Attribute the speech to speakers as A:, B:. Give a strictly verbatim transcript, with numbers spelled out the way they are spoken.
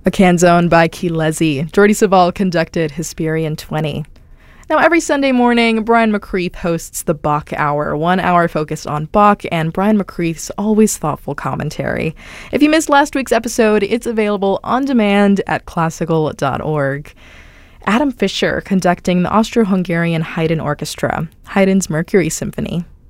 A: A Canzone by Kilezi. Jordi Savall conducted Hesperian twenty. Now, every Sunday morning, Brian McCreath hosts the Bach Hour, one hour focused on Bach and Brian McCreath's always thoughtful commentary. If you missed last week's episode, it's available on demand at classical dot org. Adam Fischer conducting the Austro-Hungarian Haydn Orchestra, Haydn's Mercury Symphony.